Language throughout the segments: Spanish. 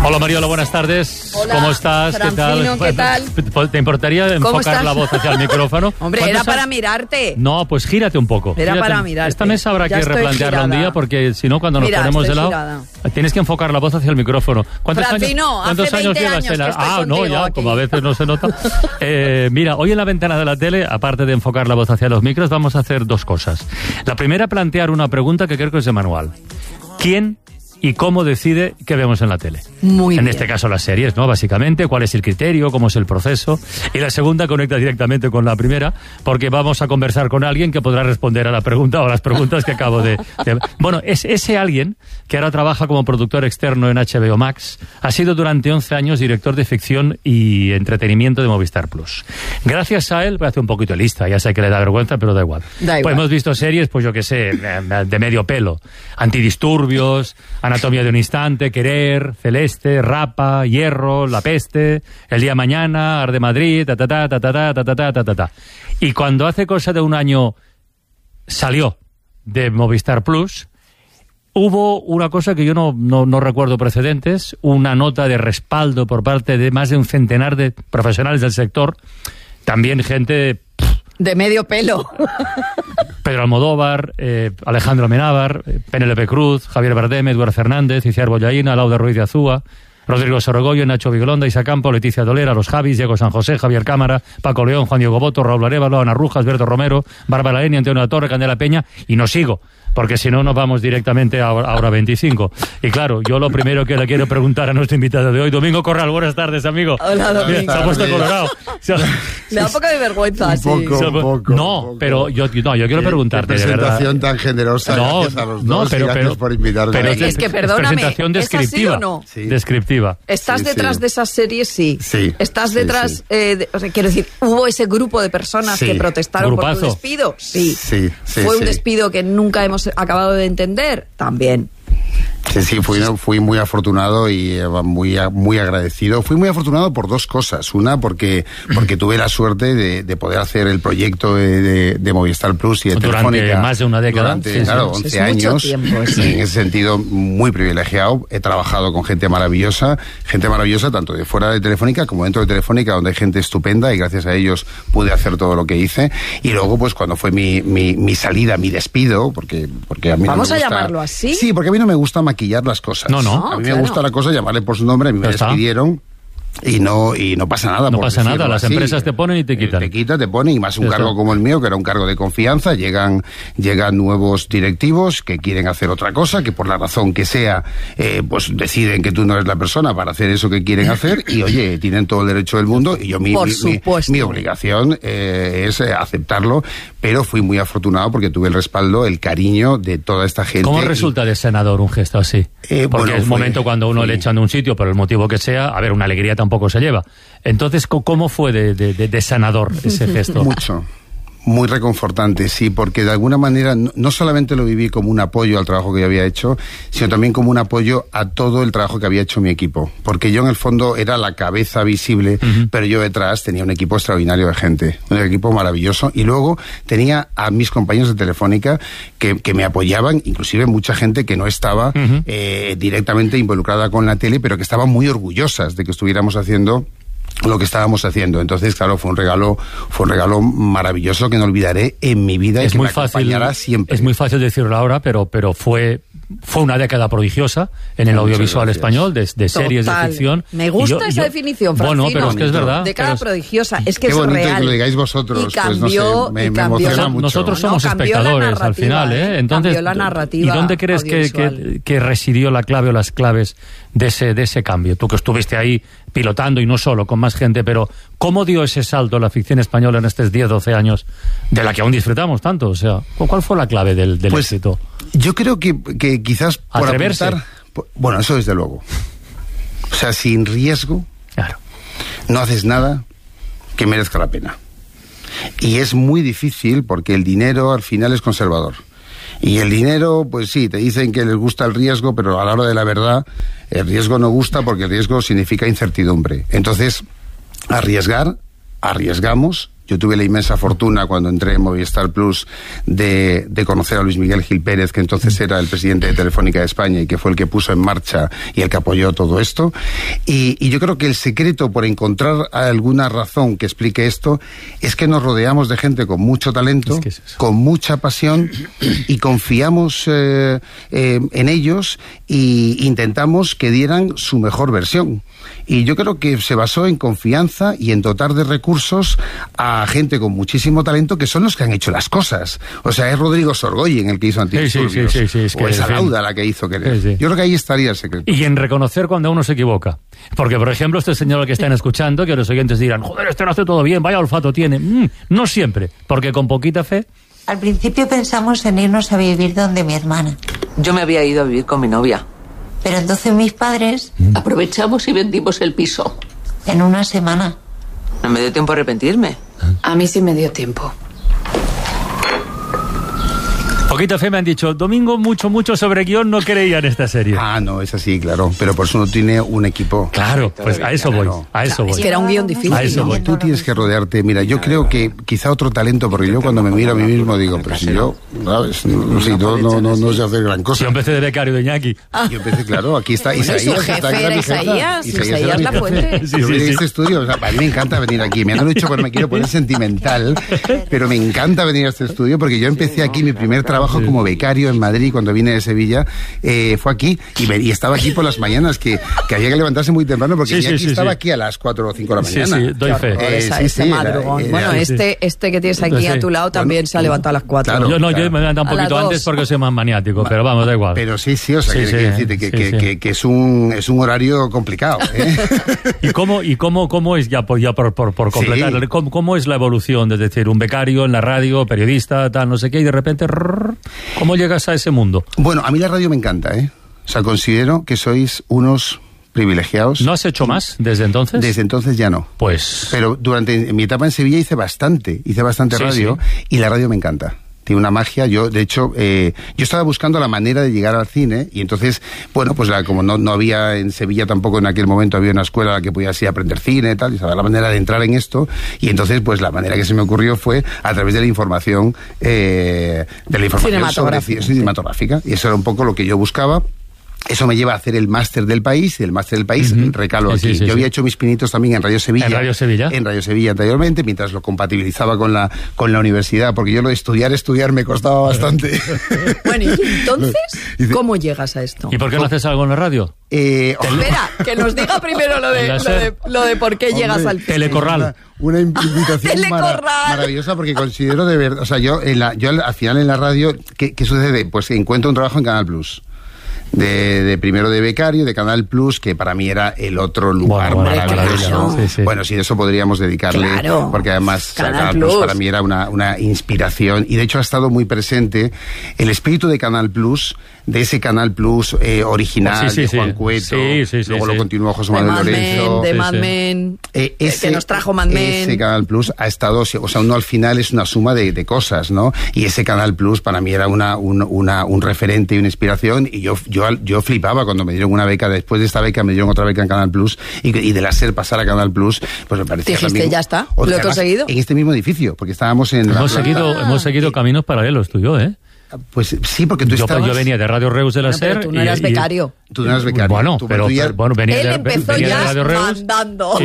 Hola Mariola, buenas tardes. Hola, ¿Cómo estás? Francino, ¿qué tal? ¿Te importaría enfocar la voz hacia el micrófono? Hombre, era para mirarte. No, pues gírate un poco. Era para mirarte. Esta mesa habrá que replantearla un día porque si no, cuando nos ponemos de lado, tienes que enfocar la voz hacia el micrófono. ¿Cuántos años llevas en la... no, ya, aquí. Como a veces no se nota. Mira, hoy en la ventana de la tele, aparte de enfocar la voz hacia los micros, vamos a hacer dos cosas. La primera, plantear una pregunta que creo que es de manual. ¿Quién y cómo decide qué vemos en la tele? Muy bien. En este caso las series, ¿no? Básicamente, cuál es el criterio, cómo es el proceso. Y la segunda conecta directamente con la primera, porque vamos a conversar con alguien que podrá responder a la pregunta o a las preguntas que acabo de... Bueno, es ese alguien que ahora trabaja como productor externo en HBO Max. Ha sido durante 11 años director de ficción y entretenimiento de Movistar Plus. Gracias a él, voy a hacer un poquito de lista, ya sé que le da vergüenza, pero da igual. Pues hemos visto series, pues yo qué sé, de medio pelo. Antidisturbios, Anatomía de un instante, Querer, Celeste, Rapa, Hierro, La Peste, El día de mañana, Arde Madrid, ta. Y cuando hace cosa de un año salió de Movistar Plus, hubo una cosa que yo no recuerdo precedentes, una nota de respaldo por parte de más de un centenar de profesionales del sector, también gente... de medio pelo. Pedro Almodóvar, Alejandro Amenábar, Penélope Cruz, Javier Bardem, Eduardo Fernández, Iciar Bollaína, Lauda Ruiz de Azúa, Rodrigo Sorogoyo, Nacho Vigolonda, Isa Campo, Leticia Dolera, Los Javis, Diego San José, Javier Cámara, Paco León, Juan Diego Boto, Raúl Arévalo, Ana Rujas, Berto Romero, Bárbara Eni, Antonio La Torre, Candela Peña, y no sigo, porque si no nos vamos directamente a Hora 25. Y claro, yo lo primero que le quiero preguntar a nuestro invitado de hoy, Domingo Corral, buenas tardes, amigo. Hola, Domingo. Se ha puesto colorado. Me da un poco de vergüenza, un poco. No, pero yo quiero preguntarte, qué de verdad. Presentación tan generosa, gracias a los dos, gracias por invitarme. Pero es que perdóname, presentación descriptiva. ¿es así o no? Sí. Descriptiva. ¿Estás detrás de esas series? Sí. Sí. ¿Estás detrás, o sea, quiero decir, hubo ese grupo de personas que protestaron por tu despido? Sí. ¿Fue un despido que nunca hemos acabado de entender? También. Sí, fui muy afortunado y muy agradecido. Fui muy afortunado por dos cosas. Una, porque tuve la suerte de poder hacer el proyecto de Movistar Plus y de Telefónica. Durante más de una década. Durante, claro, 11 años. Mucho tiempo, sí. En ese sentido, muy privilegiado. He trabajado con gente maravillosa tanto de fuera de Telefónica como dentro de Telefónica, donde hay gente estupenda y gracias a ellos pude hacer todo lo que hice. Y luego, pues cuando fue mi salida, mi despido, porque a mí ¿Vamos no me gusta, a llamarlo así? Sí, porque a mí no me gusta maquillar las cosas. No. A mí me gusta la cosa, llamarle por su nombre, a mí me despidieron. Y no pasa nada. No pasa nada, las empresas te ponen y te quitan. Te ponen, y más un cargo como el mío, que era un cargo de confianza, llegan nuevos directivos que quieren hacer otra cosa, que por la razón que sea, pues deciden que tú no eres la persona para hacer eso que quieren hacer, y oye, tienen todo el derecho del mundo, y yo mi obligación es aceptarlo, pero fui muy afortunado porque tuve el respaldo, el cariño de toda esta gente. ¿Cómo resulta de senador un gesto así? Porque es un momento cuando uno le echan de un sitio, por el motivo que sea, a ver, una alegría tampoco se lleva. Entonces, ¿cómo fue de sanador ese gesto? Mucho. Muy reconfortante, sí, porque de alguna manera no solamente lo viví como un apoyo al trabajo que yo había hecho, sino también como un apoyo a todo el trabajo que había hecho mi equipo. Porque yo en el fondo era la cabeza visible, pero yo detrás tenía un equipo extraordinario de gente, un equipo maravilloso, y luego tenía a mis compañeros de Telefónica que me apoyaban, inclusive mucha gente que no estaba directamente involucrada con la tele, pero que estaban muy orgullosas de que estuviéramos haciendo lo que estábamos haciendo. Entonces, claro, fue un regalo maravilloso que no olvidaré en mi vida y que me acompañará siempre. Es muy fácil decirlo ahora, pero fue una década prodigiosa en el audiovisual español, de series de ficción. Me gusta esa definición, Francino. Bueno, pero es que es verdad. Década prodigiosa, es que es real. Qué bonito que lo digáis vosotros. Y cambió, pues no sé, me emociona mucho. Nosotros somos espectadores al final, ¿eh? Entonces, cambió la narrativa. ¿Y dónde crees que residió la clave o las claves de ese cambio? Tú que estuviste ahí pilotando, y no solo, con más gente, pero ¿cómo dio ese salto la ficción española en estos 10, 12 años, de la que aún disfrutamos tanto? O sea, ¿cuál fue la clave del éxito? Yo creo que quizás por atreverse. Bueno, eso desde luego. O sea, sin riesgo, claro, no haces nada que merezca la pena. Y es muy difícil porque el dinero al final es conservador. Y el dinero, pues sí, te dicen que les gusta el riesgo, pero a la hora de la verdad, el riesgo no gusta porque el riesgo significa incertidumbre. Entonces, arriesgamos, Yo tuve la inmensa fortuna cuando entré en Movistar Plus de conocer a Luis Miguel Gil Pérez, que entonces era el presidente de Telefónica de España y que fue el que puso en marcha y el que apoyó todo esto. Y yo creo que el secreto, por encontrar alguna razón que explique esto, es que nos rodeamos de gente con mucho talento, con mucha pasión, y confiamos en ellos e intentamos que dieran su mejor versión. Y yo creo que se basó en confianza y en dotar de recursos a gente con muchísimo talento, que son los que han hecho las cosas. O sea, es Rodrigo Sorgoyen el que hizo Antidisturbios. O es Alauda la que hizo Querer. Yo creo que ahí estaría el secreto. Y en reconocer cuando uno se equivoca. Porque, por ejemplo, este señor al que están escuchando, que los oyentes dirán, joder, este lo hace todo bien, vaya olfato tiene. No siempre, porque con poquita fe... Al principio pensamos en irnos a vivir donde mi hermana. Yo me había ido a vivir con mi novia. Pero entonces mis padres... Aprovechamos y vendimos el piso. En una semana. No me dio tiempo a arrepentirme. A mí sí me dio tiempo. Poquita fe me han dicho, Domingo, mucho sobre guión, no creía en esta serie. No, es así, claro. Pero por eso no tiene un equipo. Claro, pues a eso voy. Es que era un guión difícil. A eso voy. Tú tienes que rodearte. Mira, yo creo que quizá otro talento, porque yo cuando me miro a mí mismo digo, pero si yo, ¿sabes? No sé hacer gran cosa. Yo empecé de becario de Iñaki. Yo empecé, claro, aquí está Isaías. Su jefe era Isaías La Fuente. Este estudio, o sea, a mí me encanta venir aquí. Me han dicho, pero me quiero poner sentimental, pero me encanta venir a este estudio porque yo empecé aquí mi primer trabajo como becario en Madrid cuando vine de Sevilla. Fue aquí y estaba aquí por las mañanas, que había que levantarse muy temprano porque estaba aquí a las 4 o 5 de la mañana. Sí, doy fe. Madrugón. Bueno, este que tienes aquí a tu lado también se ha levantado a las 4. Claro, yo me he levantado un poquito antes porque soy más maniático, pero vamos, da igual. Pero sí, o sea, quiero decirte que es un horario complicado. ¿Y cómo es, ya por completar, cómo es la evolución? Es decir, un becario en la radio, periodista, tal, no sé qué, y de repente, ¿cómo llegas a ese mundo? Bueno, a mí la radio me encanta, O sea, considero que sois unos privilegiados. ¿No has hecho más desde entonces? Desde entonces ya no. Pues... Pero durante mi etapa en Sevilla hice bastante radio, y la radio me encanta. Tiene una magia. Yo, de hecho, yo estaba buscando la manera de llegar al cine y entonces, bueno, pues como no había en Sevilla tampoco en aquel momento había una escuela a la que podías ir a aprender cine y tal, y saber la manera de entrar en esto, y entonces pues la manera que se me ocurrió fue a través de la información cinematográfica, y eso era un poco lo que yo buscaba. Eso me lleva a hacer el máster del país, y el máster del país recalo aquí. Yo había hecho mis pinitos también en Radio Sevilla. ¿En Radio Sevilla? En Radio Sevilla anteriormente, mientras lo compatibilizaba con la universidad, porque yo lo de estudiar me costaba bastante. Bueno, y entonces, ¿cómo llegas a esto? ¿Y por qué no haces algo en la radio? Espera, que nos diga primero lo de por qué llegas al Telecorral. Una invitación maravillosa, porque considero de verdad, o sea, yo al final en la radio, ¿qué sucede? Pues encuentro un trabajo en Canal Plus. De primero de becario, de Canal Plus, que para mí era el otro lugar maravilloso. Bueno, sí, de eso podríamos dedicarle, porque además Canal Plus para mí era una inspiración, y de hecho ha estado muy presente el espíritu de Canal Plus, de ese Canal Plus original, de Juan Cueto, luego lo continuó José Manuel Lorenzo, de Mad Men, que nos trajo Mad Men. Ese Canal Plus ha estado, o sea, uno al final es una suma de cosas, ¿no? Y ese Canal Plus para mí era un referente y una inspiración, y yo flipaba cuando me dieron una beca. Después de esta beca me dieron otra beca en Canal Plus, y de la SER pasar a Canal Plus, pues me parecía dijiste, también... ya está, lo he conseguido. En este mismo edificio, porque estábamos en... Hemos seguido caminos paralelos, tú y yo, Pues sí, porque tú estabas... Yo venía de Radio Reus de la SER... Tú no eras becario. Tú no eras becario. Bueno, pero venía él empezó de ya Radio Reus. mandando.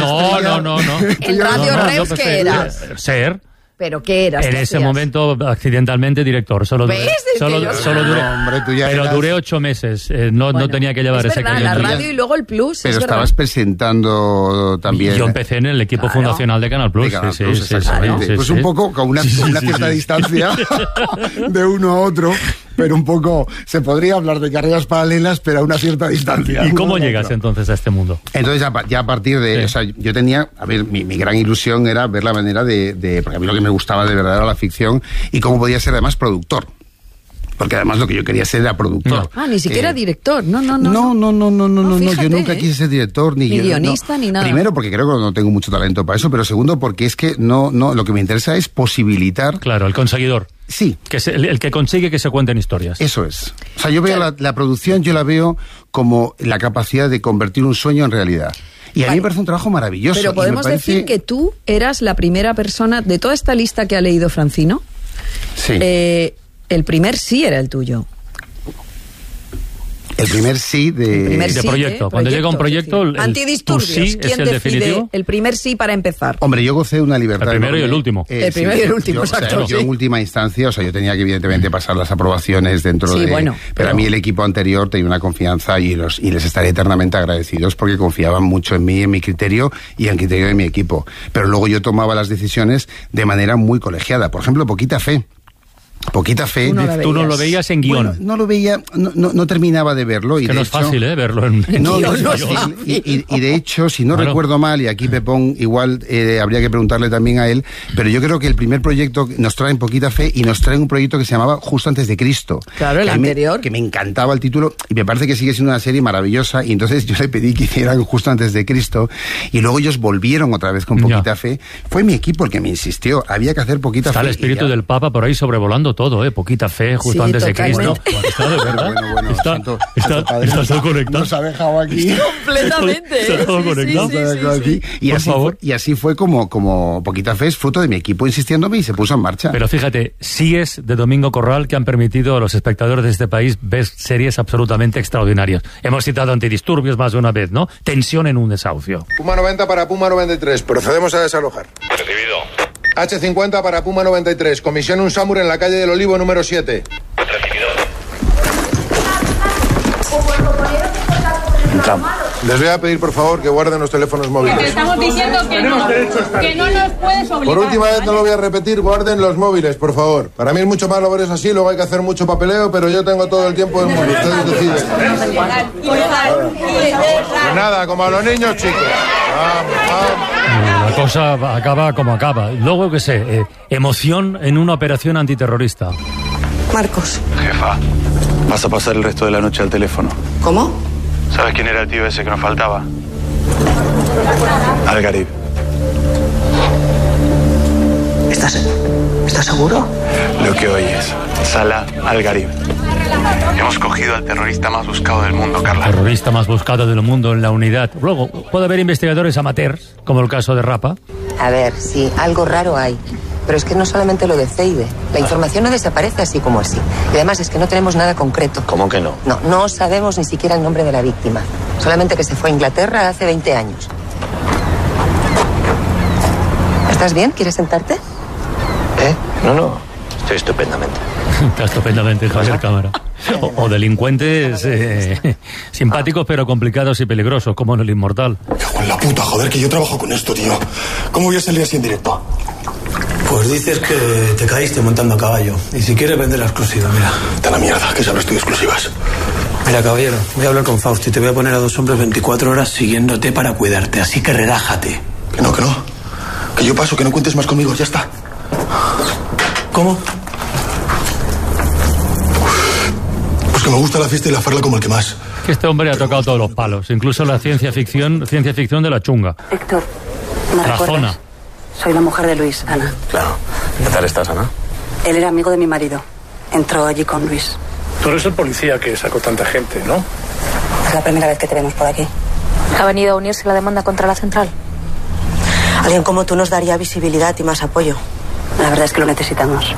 No. ¿En Radio Reus qué eras? SER. ¿Pero qué eras? En ese momento, accidentalmente, director. ¿Ves? Solo duré, hombre, tú ya pero duré 8 meses. No tenía que llevar ese cañón. La radio y luego el Plus. Pero estabas presentando también... Yo empecé en el equipo fundacional de Canal Plus. Exactamente. Pues un poco con una cierta distancia de uno a otro, pero un poco... Se podría hablar de carreras paralelas, pero a una cierta distancia. ¿Y cómo llegas entonces a este mundo? Entonces ya a partir de... O sea, yo tenía... A ver, mi gran ilusión era ver la manera de... Porque a mí lo que me gustaba de verdad era la ficción, y cómo podía ser además productor. Porque además lo que yo quería ser era productor. Ni siquiera director. No. Fíjate, yo nunca quise ser director, ni guionista, ni nada. Primero, porque creo que no tengo mucho talento para eso, pero segundo, porque es que lo que me interesa es posibilitar... Claro, el conseguidor. Sí. Que es el que consigue que se cuenten historias. Eso es. O sea, yo veo la producción, yo la veo como la capacidad de convertir un sueño en realidad. Y a mí me parece un trabajo maravilloso. Pero podemos decir que tú eras la primera persona de toda esta lista que ha leído Francino. Sí. El primer sí era el tuyo. El primer sí de proyecto. Cuando llega un proyecto, el antidisturbios. sí ¿Quién es el definitivo? El primer sí para empezar? Hombre, yo gocé de una libertad. El primero y el último. El primero y el último, exacto. Yo en última instancia, yo tenía que evidentemente pasar las aprobaciones dentro de... Bueno, pero a mí el equipo anterior tenía una confianza y les estaré eternamente agradecidos porque confiaban mucho en mí, en mi criterio y en el criterio de mi equipo. Pero luego yo tomaba las decisiones de manera muy colegiada. Por ejemplo, Poquita Fe. Tú no lo veías en guión. Bueno, no lo veía, no terminaba de verlo. Y que no es fácil, verlo en no, guión. No es fácil. Y de hecho, si no recuerdo mal, y aquí Pepón igual habría que preguntarle también a él, pero yo creo que el primer proyecto nos traen Poquita Fe y nos traen un proyecto que se llamaba Justo antes de Cristo. Claro, el anterior. Que me encantaba el título y me parece que sigue siendo una serie maravillosa y entonces yo le pedí que hicieran Justo antes de Cristo y luego ellos volvieron otra vez con Poquita Fe. Fue mi equipo el que me insistió, había que hacer Poquita Fe. Está el espíritu del Papa por ahí sobrevolando todo, Poquita Fe, justo antes totalmente. de Cristo. Está de verdad. Bueno, está todo conectado. Nos ha dejado aquí. Completamente. Está todo conectado. Sí. Y así fue como Poquita Fe es fruto de mi equipo insistiéndome y se puso en marcha. Pero fíjate, sí es de Domingo Corral que han permitido a los espectadores de este país ver series absolutamente extraordinarias. Hemos citado Antidisturbios más de una vez, ¿no? Tensión en un desahucio. Puma 90 para Puma 93. Procedemos a desalojar. Recibido. H50 para Puma 93. Comisión Unsamur en la calle del Olivo número 7. Recibido. Entramos. Les voy a pedir, por favor, que guarden los teléfonos móviles. Te estamos diciendo que no nos puedes obligar. Por última vez, ¿vale? no lo voy a repetir, guarden los móviles, por favor. Para mí es mucho más lo veres así, luego hay que hacer mucho papeleo, pero yo tengo todo el tiempo del mundo. Ustedes deciden. Pues nada, como a los niños, chicos. La cosa acaba como acaba. Luego, qué sé, emoción en una operación antiterrorista. Marcos. Jefa, vas a pasar el resto de la noche al teléfono. ¿Cómo? ¿Sabes quién era el tío ese que nos faltaba? Al-Garib. ¿Estás seguro? Lo que oyes. Salah Al-Garib. Hemos cogido al terrorista más buscado del mundo, Carla. Terrorista más buscado del mundo en la unidad. Luego, puede haber investigadores amateurs, como el caso de Rapa. A ver, sí, algo raro hay. Pero es que no solamente lo de Zeide. La información no desaparece así como así. Y además es que no tenemos nada concreto. ¿Cómo que no? No sabemos ni siquiera el nombre de la víctima. Solamente que se fue a Inglaterra hace 20 años. ¿Estás bien? ¿Quieres sentarte? No. Estoy estupendamente. Está estupendamente, Javier Cámara. O delincuentes simpáticos pero complicados y peligrosos, como en El Inmortal. Cago en la puta, joder, que yo trabajo con esto, tío. ¿Cómo voy a salir así en directo? Pues dices que te caíste montando a caballo. Y si quieres vender la exclusiva, mira. Está la mierda, que sabrás tú de exclusivas. Mira, caballero, voy a hablar con Fausto y te voy a poner a 2 hombres 24 horas siguiéndote para cuidarte. Así que relájate. Que no. Que yo paso, que no cuentes más conmigo, ya está. ¿Cómo? Pues que me gusta la fiesta y la farla como el que más. Que este hombre ha tocado todos los palos, incluso la ciencia ficción de la chunga. Héctor, ¿me la recuerdas? zona. Soy la mujer de Luis, Ana. Claro. ¿Qué tal estás, Ana? Él era amigo de mi marido. Entró allí con Luis. Tú eres el policía que sacó tanta gente, ¿no? Es la primera vez que te vemos por aquí. ¿Ha venido a unirse a la demanda contra la central? Alguien como tú nos daría visibilidad y más apoyo. La verdad es que lo necesitamos.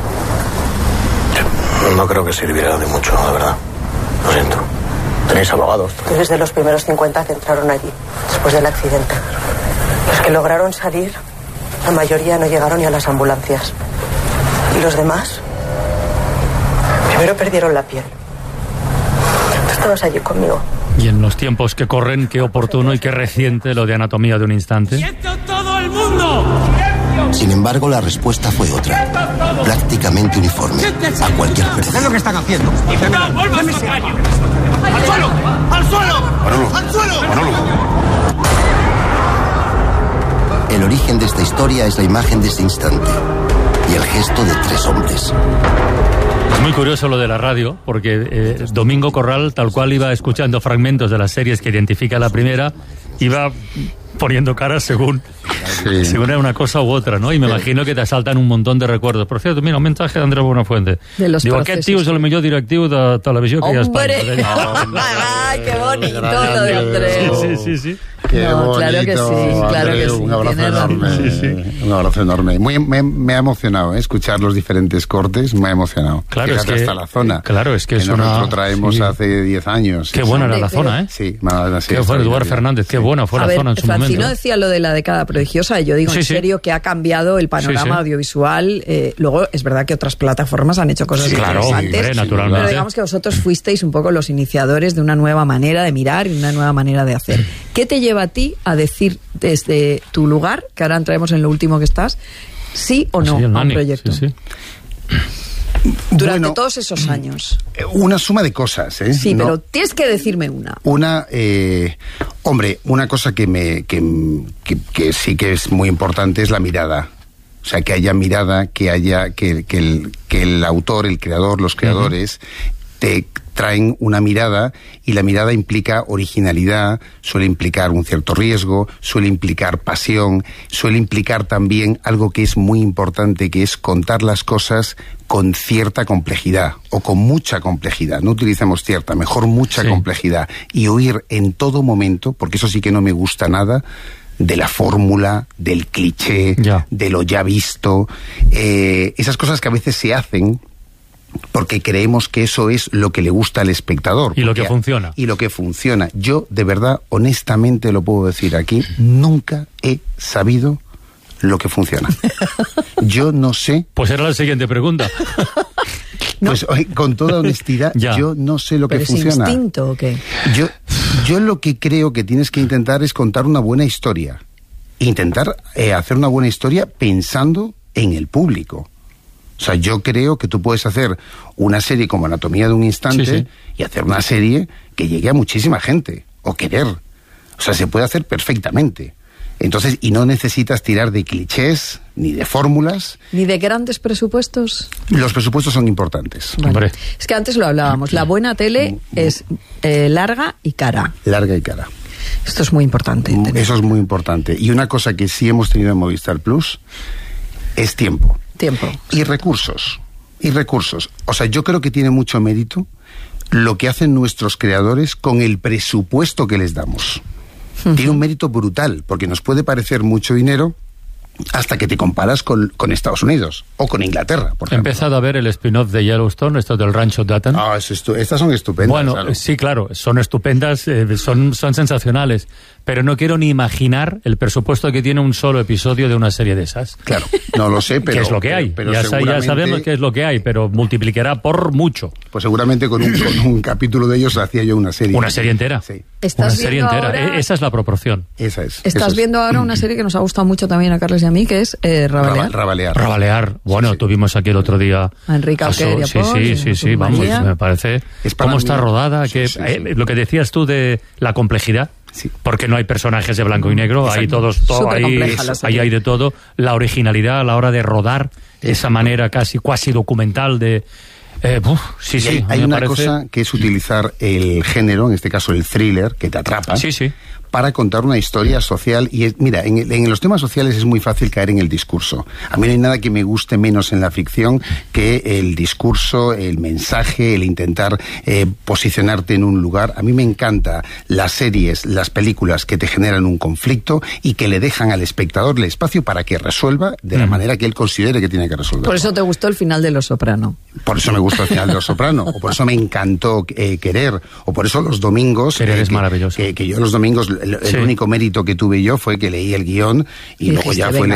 No creo que sirviera de mucho, la verdad. Lo siento. ¿Tenéis abogados? Tú eres de los primeros 50 que entraron allí, después del accidente. Los que lograron salir, la mayoría no llegaron ni a las ambulancias. ¿Y los demás? Primero perdieron la piel. Tú estabas allí conmigo. Y en los tiempos que corren, qué oportuno y qué reciente lo de Anatomía de un instante. ¡Quieto todo el mundo! Sin embargo, la respuesta fue otra, prácticamente uniforme, a cualquier precio. ¿Qué es lo que están haciendo? ¡No, vuelvas a caño! ¡Al suelo! ¡Al suelo! Manolo, ¡Al suelo! Manolo. El origen de esta historia es la imagen de ese instante y el gesto de 3 hombres. Es muy curioso lo de la radio, porque Domingo Corral, tal cual iba escuchando fragmentos de las series que identifica la primera, iba poniendo caras según era una cosa u otra, ¿no? Y me imagino que te asaltan un montón de recuerdos. Por cierto, mira, un mensaje de Andrés Buenafuente. Digo, aquest tio és el millor directiu de televisió que hi ha a Espanya. ¡Ay, qué bonito lo de Andrés! Sí. bonito, claro que sí, claro que sí. Un abrazo enorme, un abrazo enorme. Me ha emocionado escuchar los diferentes cortes, me ha emocionado. Claro, fíjate, es que, hasta la zona. Claro, es que es nosotros lo traemos hace 10 años. Qué buena era la zona, ¿eh? Sí, qué fue Eduardo Fernández, qué buena fue la zona en su momento. Francino decía lo de la década prodigiosa, y yo digo en serio que ha cambiado el panorama audiovisual. Luego, es verdad que otras plataformas han hecho cosas interesantes, naturalmente. pero digamos que vosotros fuisteis un poco los iniciadores de una nueva manera de mirar y una nueva manera de hacer. ¿Qué te lleva a ti a decir desde tu lugar, que ahora entraremos en lo último que estás, sí o no a un proyecto? Durante todos esos años. Una suma de cosas, ¿eh? Sí, pero tienes que decirme una. Hombre, una cosa que sí que es muy importante es la mirada. O sea, que haya mirada, que el autor, el creador, los creadores te traen una mirada, y la mirada implica originalidad, suele implicar un cierto riesgo, suele implicar pasión, suele implicar también algo que es muy importante, que es contar las cosas con cierta complejidad o con mucha complejidad. No utilicemos cierta, mejor mucha complejidad, y oír en todo momento, porque eso sí que no me gusta nada, de la fórmula, del cliché, de lo ya visto, esas cosas que a veces se hacen porque creemos que eso es lo que le gusta al espectador. Y lo que funciona. Y lo que funciona. Yo, de verdad, honestamente lo puedo decir aquí, nunca he sabido lo que funciona. Yo no sé... Pues era la siguiente pregunta. Pues con toda honestidad, yo no sé lo que funciona. ¿Es instinto o qué? Yo lo que creo que tienes que intentar es contar una buena historia. Intentar hacer una buena historia pensando en el público. O sea, yo creo que tú puedes hacer una serie como Anatomía de un Instante y hacer una serie que llegue a muchísima gente, o querer. O sea, se puede hacer perfectamente. Entonces, y no necesitas tirar de clichés, ni de fórmulas. ¿Ni de grandes presupuestos? Los presupuestos son importantes. Bueno, es que antes lo hablábamos. La buena tele es larga y cara. Larga y cara. Esto es muy importante. Eso es muy importante. Y una cosa que sí hemos tenido en Movistar Plus es tiempo. Y recursos. O sea, yo creo que tiene mucho mérito lo que hacen nuestros creadores con el presupuesto que les damos. Tiene un mérito brutal, porque nos puede parecer mucho dinero hasta que te comparas con Estados Unidos o con Inglaterra, por ejemplo. He empezado a ver el spin-off de Yellowstone, esto del Rancho Dutton. Estas son estupendas. Bueno, claro. Sí, claro, son estupendas, son sensacionales, pero no quiero ni imaginar el presupuesto que tiene un solo episodio de una serie de esas. Claro, no lo sé, pero... ¿Qué es lo que hay? Pero ya sabemos qué es lo que hay, pero multiplicará por mucho. Pues seguramente con un capítulo de ellos hacía yo una serie. Una serie entera. Sí. Una serie entera. Ahora... Esa es la proporción. Esa es. Estás viendo ahora una serie que nos ha gustado mucho también a Carles y a mí, que es Rabalear. Rabalear. Bueno, tuvimos aquí el otro día a Enrique Alquer. Sí, vamos, me parece. ¿Cómo está rodada? Lo que decías tú de la complejidad. Sí. Porque no hay personajes de blanco y negro, hay hay de todo. La originalidad a la hora de rodar, esa manera cuasi documental de... Hay una cosa que es utilizar el género, en este caso el thriller, que te atrapa, para contar una historia social. Y mira, en los temas sociales es muy fácil caer en el discurso. A mí no hay nada que me guste menos en la ficción que el discurso, el mensaje, el intentar posicionarte en un lugar. A mí me encanta las series, las películas que te generan un conflicto y que le dejan al espectador el espacio para que resuelva de la manera que él considere que tiene que resolver. Por eso te gustó el final de Los Soprano. Por eso me gusta el final de Los Soprano, o por eso me encantó Querer, o por eso los domingos... Querer es maravilloso. Que yo los domingos... El único mérito que tuve yo fue que leí el guión y luego ya fue...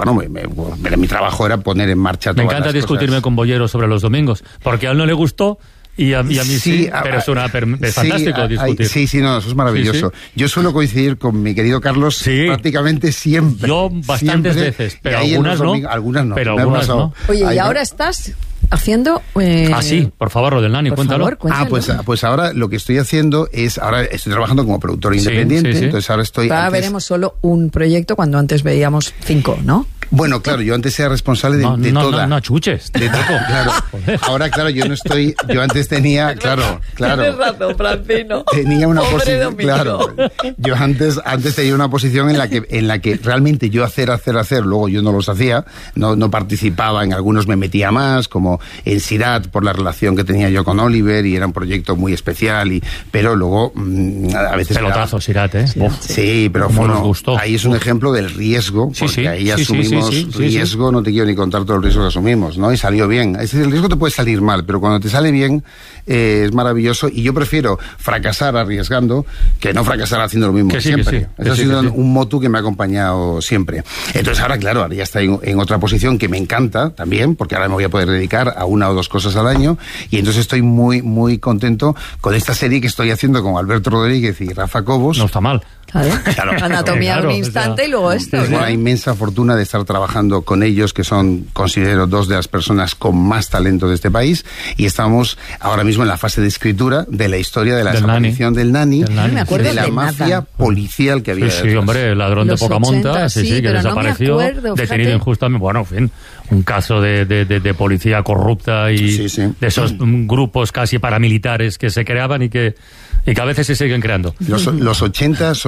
mi trabajo era poner en marcha todas las cosas. Me encanta discutirme con Bollero sobre los domingos, porque a él no le gustó y a mí sí, pero es fantástico discutir. Eso es maravilloso. Sí. Yo suelo coincidir con mi querido Carlos prácticamente siempre. Yo bastantes veces, pero algunas no. Pero algunas no. Oye, y ahora estás haciendo... sí, por favor, Rodelnani, cuéntalo. Pues ahora lo que estoy haciendo es... Ahora estoy trabajando como productor independiente, entonces ahora estoy... Ahora veremos solo un proyecto cuando antes veíamos 5, ¿no? Bueno, claro, yo antes era responsable de toda. No chuches. De todo, claro. Ahora, claro, yo antes tenía, claro. Tienes razón, Francino. Tenía una posición, claro. Yo antes tenía una posición en la que realmente yo hacer, luego yo no los hacía, no participaba, en algunos me metía más, como en Sirat, por la relación que tenía yo con Oliver, y era un proyecto muy especial, pero luego a veces... Pelotazo, Sirat, ¿eh? Sí, pero ahí es un ejemplo del riesgo, porque ahí asumimos riesgo, no te quiero ni contar todo el riesgo que asumimos, ¿no? Y salió bien. Es decir, el riesgo te puede salir mal, pero cuando te sale bien es maravilloso, y yo prefiero fracasar arriesgando que no fracasar haciendo lo mismo siempre. Eso ha sido un motu que me ha acompañado siempre. Entonces ahora, claro, ahora ya está en otra posición que me encanta también, porque ahora me voy a poder dedicar a 1 o 2 cosas al año, y entonces estoy muy, muy contento con esta serie que estoy haciendo con Alberto Rodríguez y Rafa Cobos. No está mal. Claro. Anatomía de un instante y luego esto. Tengo la inmensa fortuna de estar trabajando con ellos, que son, considero, 2 de las personas con más talento de este país, y estamos ahora mismo en la fase de escritura de la historia de la desaparición del Nani, de la mafia policial que había. Sí, hombre, el ladrón de poca monta, que desapareció, detenido injustamente. Bueno, en fin, un caso de policía corrupta y de esos grupos casi paramilitares que se creaban y que a veces se siguen creando. Los 80 es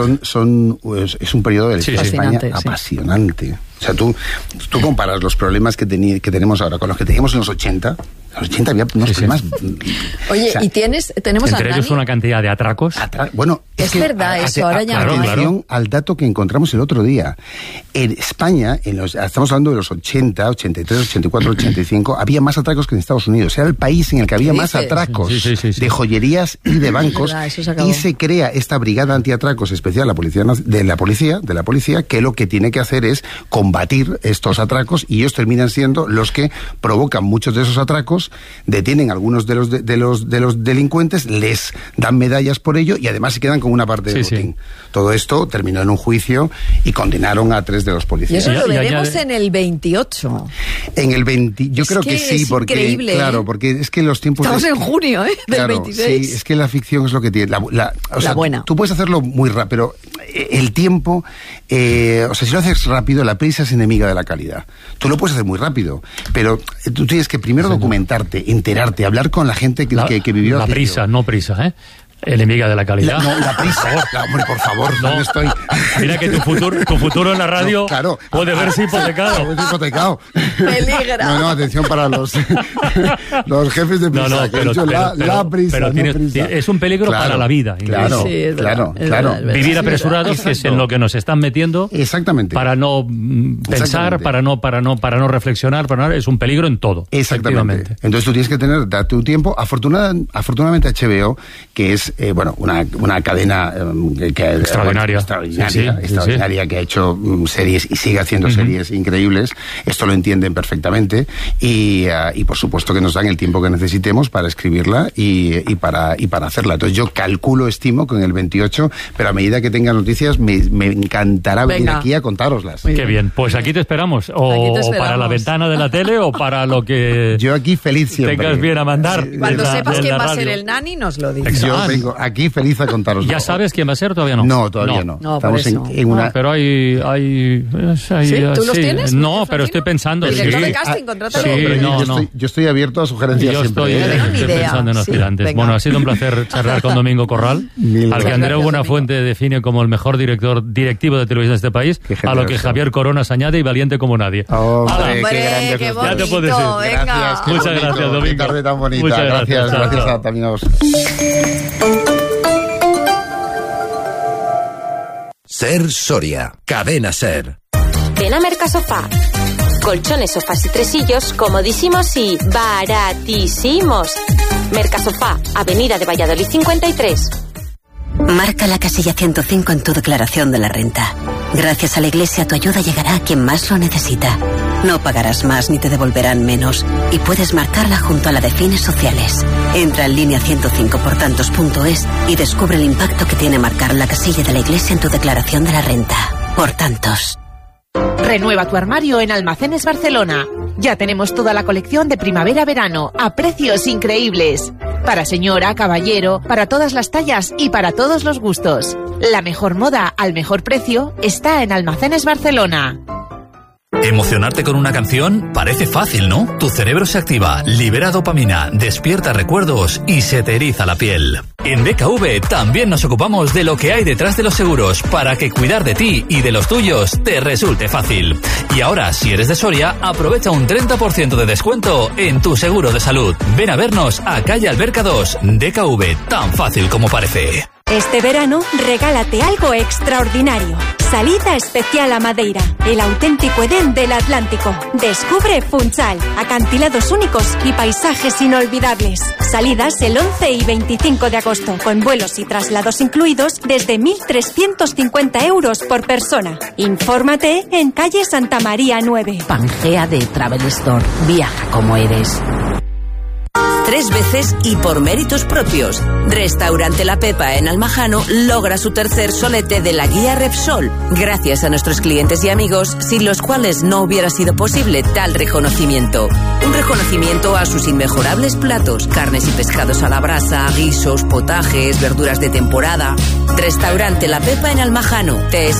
un periodo de la historia de España apasionante. O sea, tú comparas los problemas que tenemos ahora con los que teníamos en los 80. En los 80 había unos problemas... Oye, ¿y tenemos entre ellos una cantidad de atracos? Bueno, es verdad eso, ahora ya no. Atención al dato que encontramos el otro día. En España, estamos hablando de los 80, 83, 84, 85, había más atracos que en Estados Unidos. Era el país en el que había más atracos de joyerías y de bancos. Y se crea esta brigada antiatracos especial de la policía, que lo que tiene que hacer es combatir estos atracos, y ellos terminan siendo los que provocan muchos de esos atracos, detienen a algunos de los delincuentes, les dan medallas por ello, y además se quedan con una parte del botín. Todo esto terminó en un juicio y condenaron a 3 de los policías. Y eso lo veremos en el 28. En el 20, yo creo que sí, porque increíble, claro, porque es que los tiempos... Estamos en junio, del 26. Sí, es que la ficción es lo que tiene. O sea, buena. Tú puedes hacerlo muy rápido, pero el tiempo, si lo haces rápido, la prisa es enemiga de la calidad. Tú lo puedes hacer muy rápido, pero tú tienes que primero documentarte, enterarte, hablar con la gente que vivió. La prisa, no prisa, ¿eh? Enemiga de la calidad. La prisa. Hombre, por favor, no estoy. Mira que tu futuro en la radio puede verse hipotecado. Peligra. No, atención para los jefes de prisa. La prisa. Pero es un peligro para la vida. Claro, claro. Vivir apresurados, que es en lo que nos están metiendo. Exactamente. Para no pensar, para no reflexionar, es un peligro en todo. Exactamente. Entonces tú tienes que darte un tiempo. Afortunadamente HBO, que es una cadena extraordinaria, que ha hecho series y sigue haciendo series increíbles. Esto lo entienden perfectamente, y por supuesto que nos dan el tiempo que necesitemos para escribirla y para hacerla. Entonces yo estimo con el 28, pero a medida que tenga noticias me encantará venir aquí a contároslas. Qué bien, pues aquí te esperamos, para la ventana de la tele o para lo que yo aquí feliz siempre tengas bien a mandar. Cuando sepas quién va a ser el Nani, nos lo dices. Yo vengo aquí feliz a contaros. ¿Ya sabes quién va a ser o todavía no? No, todavía no. Estamos en una... pero hay ¿Sí? ¿Tú los tienes? No, pero estoy pensando. Director de casting, contrátalo. Yo estoy abierto a sugerencias. Yo estoy pensando en aspirantes. Bueno, ha sido un placer charlar con Domingo Corral, al que Andreu Buenafuente define como el mejor directivo de televisión de este país, a lo que Javier Coronas añade y valiente como nadie. Hombre, qué bonito. Ya te puedes ir. Venga. Muchas gracias, Domingo. Qué tarde tan bonita. Muchas gracias a también. Ser Soria, Cadena Ser. Ven a Mercasofá. Colchones, sofás y tresillos comodísimos y baratísimos. Mercasofá, Avenida de Valladolid 53. Marca la casilla 105 en tu declaración de la renta. Gracias a la Iglesia tu ayuda llegará a quien más lo necesita. No pagarás más ni te devolverán menos y puedes marcarla junto a la de fines sociales. Entra en línea 105portantos.es y descubre el impacto que tiene marcar la casilla de la Iglesia en tu declaración de la renta. Por tantos. Renueva tu armario en Almacenes Barcelona. Ya tenemos toda la colección de primavera-verano a precios increíbles. Para señora, caballero, para todas las tallas y para todos los gustos. La mejor moda al mejor precio está en Almacenes Barcelona. Emocionarte con una canción parece fácil, ¿no? Tu cerebro se activa, libera dopamina, despierta recuerdos y se te eriza la piel. En BKV también nos ocupamos de lo que hay detrás de los seguros para que cuidar de ti y de los tuyos te resulte fácil. Y ahora, si eres de Soria, aprovecha un 30% de descuento en tu seguro de salud. Ven a vernos a Calle Alberca 2, DKV, tan fácil como parece. Este verano, regálate algo extraordinario. Salida especial a Madeira, el auténtico Edén del Atlántico. Descubre Funchal, acantilados únicos y paisajes inolvidables. Salidas el 11 y 25 de agosto, con vuelos y traslados incluidos desde 1.350 euros por persona. Infórmate en calle Santa María 9. Pangea de Travel Store. Viaja como eres. 3 veces y por méritos propios. Restaurante La Pepa en Almajano logra su tercer solete de la guía Repsol, gracias a nuestros clientes y amigos, sin los cuales no hubiera sido posible tal reconocimiento. Un reconocimiento a sus inmejorables platos, carnes y pescados a la brasa, guisos, potajes, verduras de temporada. Restaurante La Pepa en Almajano. Te